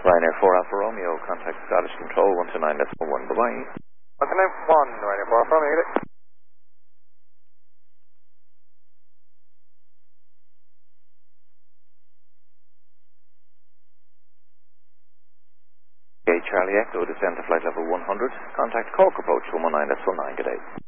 Ryanair 4 Alpha Romeo, contact Scottish Control 129.1, bye-bye. 129.1, Ryanair 4 Alpha Romeo, Okay, Charlie Echo, descend to flight level 100, contact Cork approach 119.19, good day.